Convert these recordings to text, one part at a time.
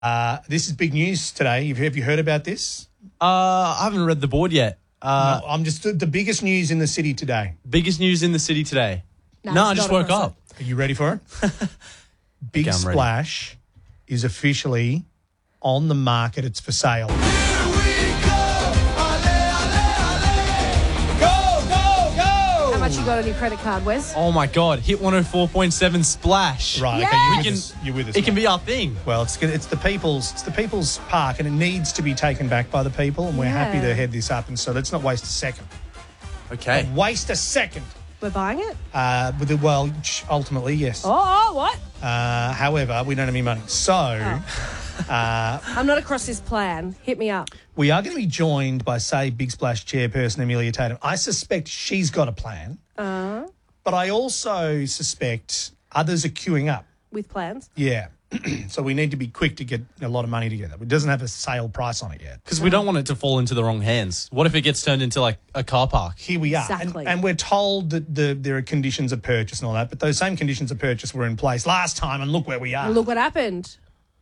This is big news today. Have you heard about this? I haven't read the board yet. No, I'm just the biggest news in the city today. Biggest news in the city today. No, I it's just not a woke up. Are you ready for it? Big I'm ready. Splash is officially on the market. It's for sale. How much you got on your credit card, Wes? Oh my God! Hit 104.7 Splash. Right, Yes! okay, you're with us. It can mate. be our thing. Well, it's the people's park, and it needs to be taken back by the people, and we're happy to head this up. And so let's not waste a second. Okay. Waste a second. We're buying it? Ultimately, yes. Oh, what? However, we don't have any money. So I'm not across this plan. Hit me up. we are going to be joined by, say, Big Splash chairperson Amelia Tatum. I suspect she's got a plan, but I also suspect others are queuing up. With plans? Yeah. So we need to be quick to get a lot of money together. It doesn't have a sale price on it yet. Because we don't want it to fall into the wrong hands. What if it gets turned into like a car park? Here we are. Exactly. And we're told that there are conditions of purchase and all that, but those same conditions of purchase were in place last time, and look where we are. Look what happened.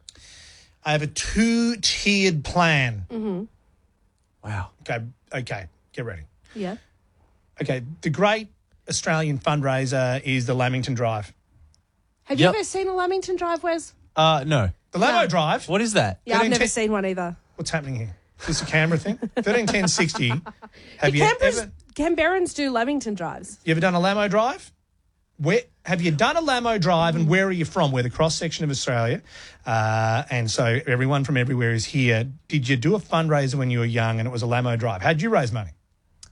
I have a 2-tiered plan. Mm-hmm. Wow. Okay, get ready. Yeah. Okay, the great Australian fundraiser is the Lamington Drive. Have Yep. you ever seen a Lamington Drive, Wes? No. The Lamo Drive? What is that? Yeah, I've 13, never 10 seen one either. What's happening here? Is this a camera thing? 131060. Have you Canberrans do Lamington Drives. ever done a Lamo Drive? Have you done a Lamo Drive, and where are you from? We're the cross-section of Australia, and so everyone from everywhere is here. Did you do a fundraiser when you were young and it was a Lamo Drive? How'd you raise money?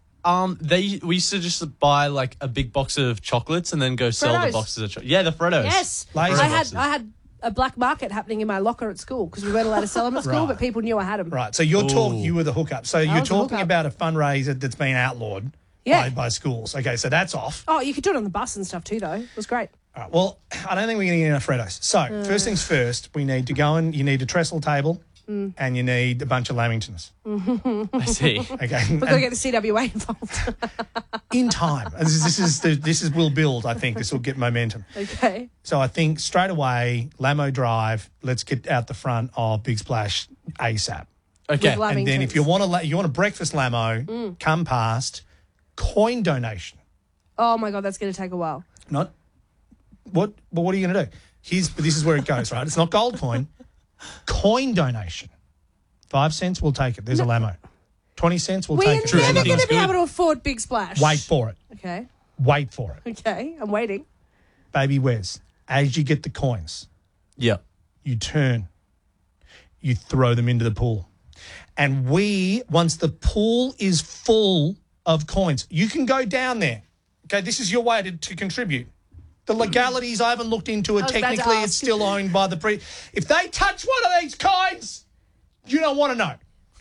We used to just buy like a big box of chocolates and then go sell Freddos. the boxes of chocolates. Yeah, the Freddos. Yes. Laser I boxes. had a black market happening in my locker at school because we weren't allowed to sell them at school, Right. but people knew I had them. Right, so you were the hookup. So you're was the talking hookup. about a fundraiser that's been outlawed Yeah. by schools. Okay, so that's off. Oh, you could do it on the bus and stuff too, though. It was great. All right, well, I don't think we're going to get enough Freddos. So first things first, we need to go and you need a trestle table and you need a bunch of Lamingtons. I see. Okay, We've got to get the CWA involved. in time. This is will build. I think this will get momentum. Okay. So I think straight away, Lamo Drive. Let's get out the front of Big Splash ASAP. Okay. With And then if you want a breakfast Lamo, come past. Coin donation. Oh, my God, that's going to take a while. Not what? But what are you going to do? This is where it goes, right? It's not gold coin. Coin donation. 5 cents, we'll take it. There's a Lamo. 20 cents, we'll We're take it. never Anything's going to be good. able to afford Big Splash. Wait for it. Okay. Wait for it. Okay. I'm waiting. Baby Wes, as you get the coins, Yeah. you turn, you throw them into the pool. And once the pool is full of coins, you can go down there. Okay, this is your way to contribute. The legalities, I haven't looked into it. I was about to Technically, ask. it's still owned by the If they touch one of these coins, you don't want to know.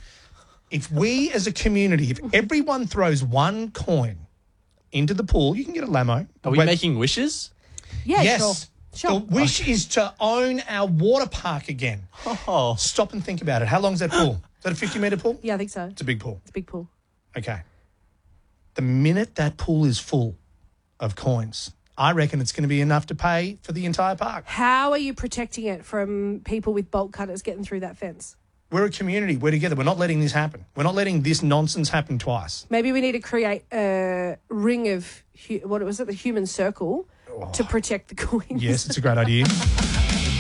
If we as a community, if everyone throws one coin into the pool, you can get a Lamo. Are we making wishes? Yeah, Yes. sure. The wish is to own our water park again. Oh. Stop and think about it. How long's that pool? Is that a 50-metre pool? Yeah, I think so. It's a big pool. It's a big pool. Okay. The minute that pool is full of coins, I reckon it's going to be enough to pay for the entire park. How are you protecting it from people with bolt cutters getting through that fence? We're a community. We're together. We're not letting this happen. We're not letting this nonsense happen twice. Maybe we need to create a ring of, the human circle to protect the coins. Yes, it's a great idea.